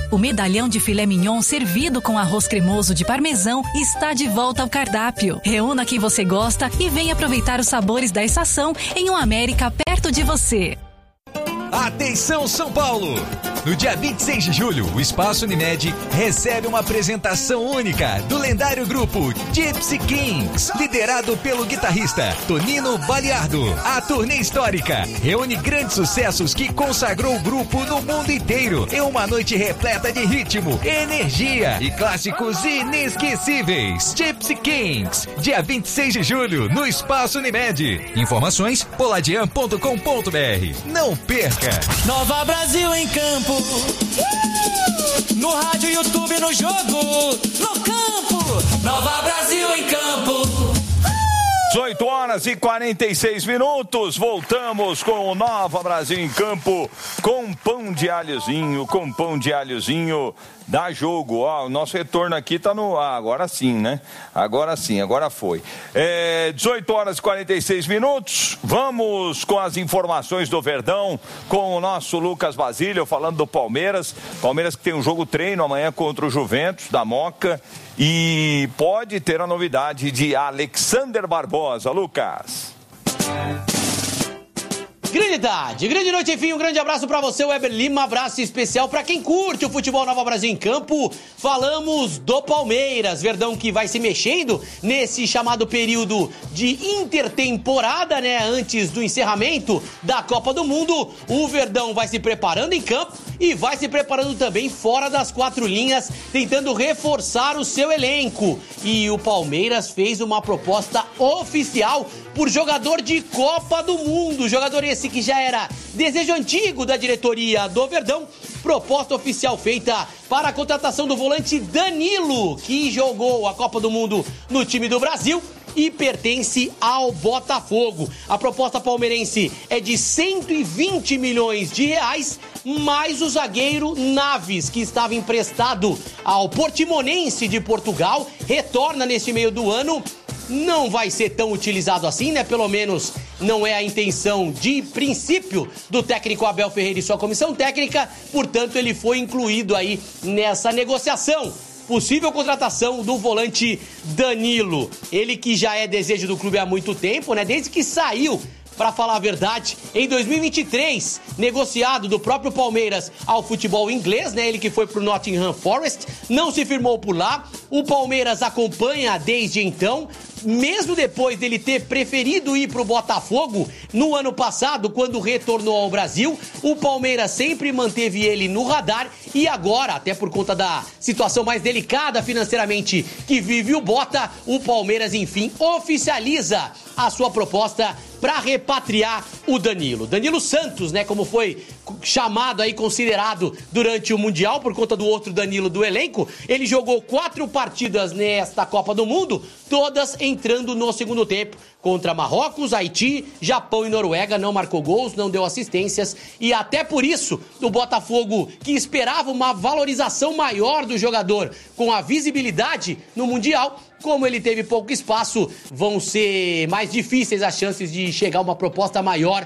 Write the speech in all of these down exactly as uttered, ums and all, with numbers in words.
O medalhão de filé mignon servido com arroz cremoso de parmesão está de volta ao cardápio. Reúna quem você gosta e venha aproveitar os sabores da estação em um América perto de você. Atenção São Paulo! No dia vinte e seis de julho, o Espaço Unimed recebe uma apresentação única do lendário grupo Gypsy Kings, liderado pelo guitarrista Tonino Baliardo. A turnê histórica reúne grandes sucessos que consagrou o grupo no mundo inteiro em uma noite repleta de ritmo, energia e clássicos inesquecíveis. Gypsy Kings, dia vinte e seis de julho, no Espaço Unimed. Informações, poladian ponto com ponto br. Não perca! Nova Brasil em campo, uh! No rádio, YouTube, no jogo, no campo, Nova Brasil em campo. dezoito horas e quarenta e seis minutos, voltamos com o Nova Brasil em campo, com pão de alhozinho, com pão de alhozinho, dá jogo. Ó, o nosso retorno aqui tá no... Ah, agora sim, né? Agora sim, agora foi. É, dezoito horas e quarenta e seis minutos, vamos com as informações do Verdão, com o nosso Lucas Basílio, falando do Palmeiras. Palmeiras que tem um jogo treino amanhã contra o Juventus, da Moca, e pode ter a novidade de Alexander Barbosa. Lucas. Grande tarde, grande noite, enfim, um grande abraço pra você, Weber Lima, abraço especial pra quem curte o futebol Nova Brasil em campo. Falamos do Palmeiras, Verdão que vai se mexendo nesse chamado período de intertemporada, né, antes do encerramento da Copa do Mundo. O Verdão vai se preparando em campo e vai se preparando também fora das quatro linhas, tentando reforçar o seu elenco. E o Palmeiras fez uma proposta oficial por jogador de Copa do Mundo, jogador esse que já era desejo antigo da diretoria do Verdão. Proposta oficial feita para a contratação do volante Danilo, que jogou a Copa do Mundo no time do Brasil e pertence ao Botafogo. A proposta palmeirense é de cento e vinte milhões de reais, mais o zagueiro Naves, que estava emprestado ao Portimonense de Portugal, retorna neste meio do ano. Não vai ser tão utilizado assim, né? Pelo menos não é a intenção de princípio do técnico Abel Ferreira e sua comissão técnica, portanto ele foi incluído aí nessa negociação. Possível contratação do volante Danilo, ele que já é desejo do clube há muito tempo, né? Desde que saiu, para falar a verdade, em dois mil e vinte e três, negociado do próprio Palmeiras ao futebol inglês, né? Ele que foi pro Nottingham Forest, não se firmou por lá. O Palmeiras acompanha desde então, mesmo depois dele ter preferido ir pro Botafogo no ano passado, quando retornou ao Brasil. O Palmeiras sempre manteve ele no radar e agora, até por conta da situação mais delicada financeiramente que vive o Bota, o Palmeiras, enfim, oficializa a sua proposta para repatriar o Danilo. Danilo Santos, né, como foi chamado aí, considerado durante o Mundial, por conta do outro Danilo do elenco. Ele jogou quatro partidas nesta Copa do Mundo, todas entrando no segundo tempo, contra Marrocos, Haiti, Japão e Noruega. Não marcou gols, não deu assistências, e até por isso, o Botafogo, que esperava uma valorização maior do jogador com a visibilidade no Mundial, como ele teve pouco espaço, vão ser mais difíceis as chances de chegar a uma proposta maior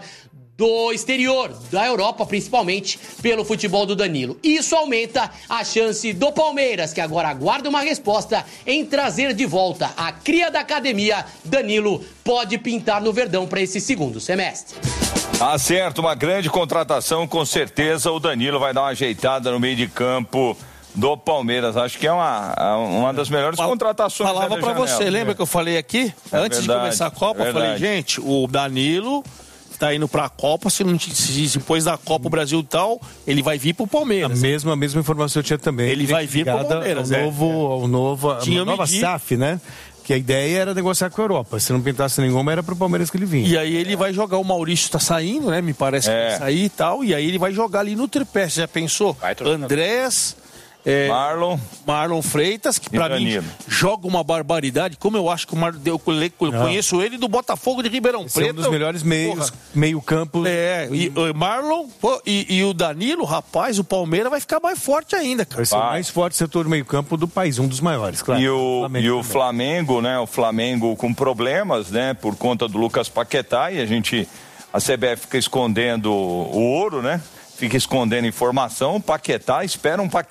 do exterior, da Europa, principalmente pelo futebol do Danilo. Isso aumenta a chance do Palmeiras, que agora aguarda uma resposta em trazer de volta a cria da academia. Danilo pode pintar no Verdão para esse segundo semestre. Tá certo, uma grande contratação, com certeza o Danilo vai dar uma ajeitada no meio de campo do Palmeiras. Acho que é uma, uma das melhores Fal- contratações. Falava pra janela. Você, lembra que eu falei aqui? É antes verdade, de começar a Copa, eu falei, gente, o Danilo tá indo pra Copa, se, não, se depois da Copa o Brasil e tal, ele vai vir pro Palmeiras. A mesma, a mesma informação eu tinha também. Ele vai vir pro Palmeiras. Ao é, novo, é. Ao novo, a nova S A F, né? Que a ideia era negociar com a Europa. Se não pintasse nenhuma, era pro Palmeiras que ele vinha. E aí ele vai jogar, o Maurício tá saindo, né? Me parece que é. vai sair e tal. E aí ele vai jogar ali no tripé. Você já pensou? Andrés... É, Marlon Marlon Freitas, que pra mim joga uma barbaridade. Como eu acho que o Marlon, eu conheço ele do Botafogo de Ribeirão Esse Preto. É um dos melhores meios, meio campo. É, e o Marlon pô, e, e o Danilo, rapaz, o Palmeiras vai ficar mais forte ainda, cara. Vai ser o mais forte setor meio campo do país, um dos maiores, claro. E o Flamengo, e o Flamengo, né? O Flamengo com problemas, né? Por conta do Lucas Paquetá, e a gente, a C B F fica escondendo o ouro, né? Fica escondendo informação. O Paquetá, espera um Paquetá